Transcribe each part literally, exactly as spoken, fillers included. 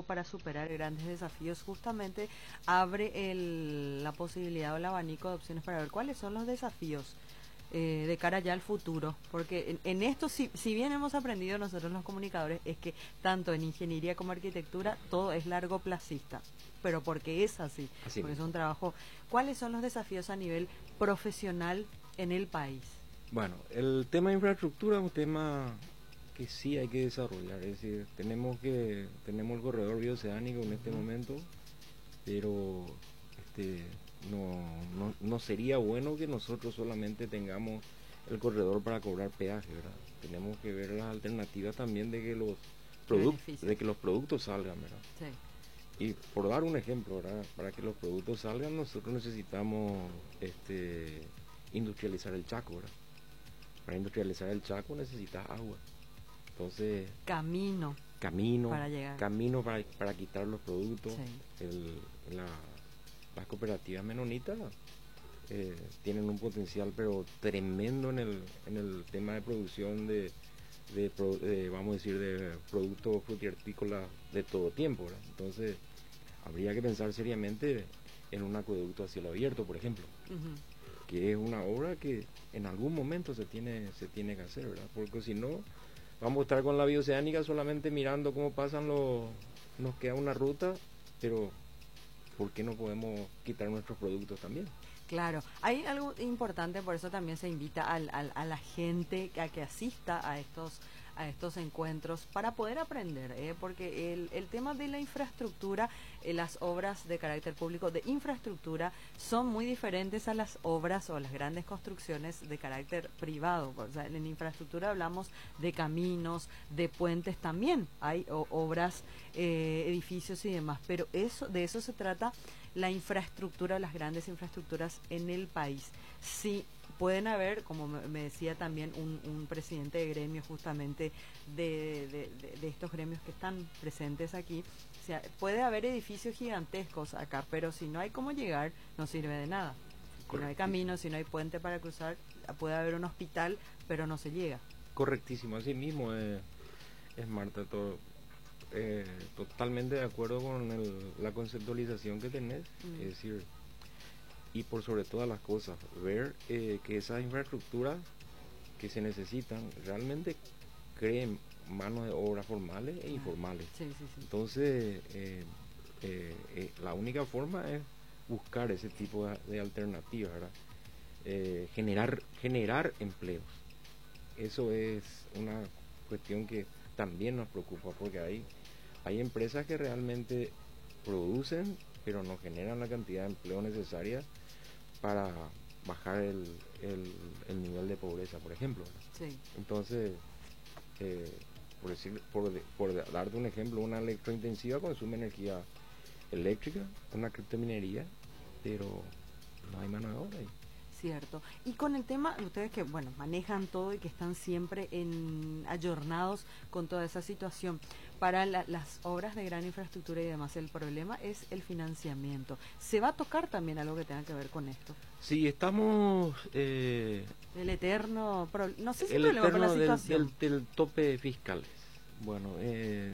para superar grandes desafíos, justamente abre el, la posibilidad o el abanico de opciones para ver cuáles son los desafíos eh, de cara ya al futuro, porque en, en esto, si, si bien hemos aprendido nosotros los comunicadores, es que tanto en ingeniería como arquitectura todo es largo placista, pero porque es así, Así porque es mismo. un trabajo. ¿Cuáles son los desafíos a nivel profesional en el país? Bueno, el tema de infraestructura es un tema que sí hay que desarrollar, es decir, tenemos que tenemos el corredor bioceánico en este Uh-huh. momento, pero este no, no, no sería bueno que nosotros solamente tengamos el corredor para cobrar peaje, ¿verdad? Tenemos que ver las alternativas también de que los productos de que los productos salgan, ¿verdad? Sí. Y por dar un ejemplo, ¿verdad? Para que los productos salgan nosotros necesitamos este industrializar el Chaco, ¿verdad? Para industrializar el Chaco necesitas agua. Entonces, camino camino para llegar. camino para, para quitar los productos. Sí. El, la, las cooperativas menonitas eh, tienen un potencial pero tremendo en el, en el tema de producción de, de, de vamos a decir, de productos frutícolas de todo tiempo, ¿verdad? Entonces, habría que pensar seriamente en un acueducto a cielo abierto, por ejemplo. Uh-huh. Que es una obra que en algún momento se tiene se tiene que hacer, ¿verdad? Porque si no, vamos a estar con la bioceánica solamente mirando cómo pasan los... Nos queda una ruta, pero ¿por qué no podemos quitar nuestros productos también? Claro, hay algo importante, por eso también se invita al, al, a la gente a que asista a estos a estos encuentros para poder aprender, ¿eh? Porque el, el tema de la infraestructura, eh, las obras de carácter público de infraestructura son muy diferentes a las obras o las grandes construcciones de carácter privado. O sea, en infraestructura hablamos de caminos, de puentes también, hay o, obras, eh, edificios y demás, pero eso de eso se trata la infraestructura, las grandes infraestructuras en el país. Sí, pueden haber, como me decía también un, un presidente de gremio justamente de, de, de, de estos gremios que están presentes aquí, o sea, puede haber edificios gigantescos acá, pero si no hay cómo llegar, no sirve de nada. Si no hay camino, si no hay puente para cruzar, puede haber un hospital, pero no se llega. Correctísimo, así mismo eh, es Marta, todo, eh, totalmente de acuerdo con el, la conceptualización que tenés, mm. es decir, y por sobre todas las cosas, ver eh, que esas infraestructuras que se necesitan realmente creen manos de obra formales e informales. Sí, sí, sí. Entonces, eh, eh, eh, la única forma es buscar ese tipo de, de alternativas, ¿verdad? Eh, generar, generar empleos. Eso es una cuestión que también nos preocupa, porque hay, hay empresas que realmente producen, pero no generan la cantidad de empleo necesaria para bajar el, el, el nivel de pobreza, por ejemplo. Sí. Entonces, eh, por, decir, por, por darte un ejemplo, una electrointensiva consume energía eléctrica, una criptominería, pero no hay mano de obra ahí. Cierto. Y con el tema, ustedes que, bueno, manejan todo y que están siempre en ayornados con toda esa situación, para la, las obras de gran infraestructura y demás, el problema es el financiamiento. ¿Se va a tocar también algo que tenga que ver con esto? Sí, estamos... Eh, el eterno, pro, no sé si el problema, eterno pero la situación. Del, del, del tope fiscales. Bueno, eh,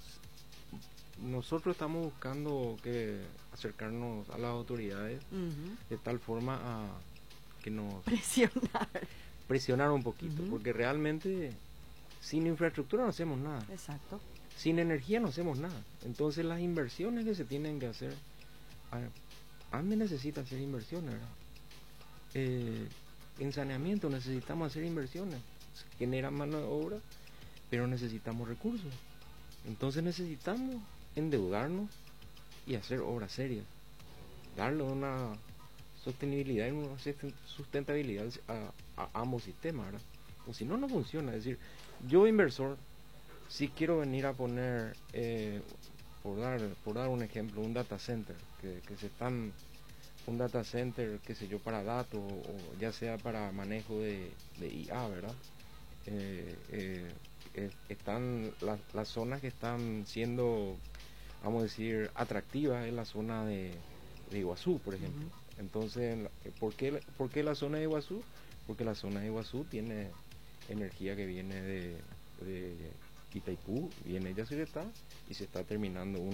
nosotros estamos buscando que acercarnos a las autoridades uh-huh. de tal forma a que nos presionar presionar un poquito, uh-huh. porque realmente sin infraestructura no hacemos nada. Exacto. Sin energía no hacemos nada. Entonces las inversiones que se tienen que hacer, ¿a dónde necesita hacer inversiones? ¿Verdad? Eh, en saneamiento necesitamos hacer inversiones, generan mano de obra, pero necesitamos recursos. Entonces necesitamos endeudarnos y hacer obras serias, darle una sostenibilidad y una sustentabilidad a, a ambos sistemas, ¿verdad? O si no, no funciona. Es decir, yo inversor, si quiero venir a poner, eh, por dar por dar un ejemplo, un data center, que, que se están, un data center, qué sé yo, para datos, o ya sea para manejo de, de I A, ¿verdad? Eh, eh, eh, están las, las zonas que están siendo, vamos a decir, atractivas en la zona de, de Iguazú, por ejemplo. Uh-huh. Entonces, ¿por qué, ¿por qué la zona de Iguazú? Porque la zona de Iguazú tiene energía que viene de, de Itaipú, viene de Yacyretá y se está terminando un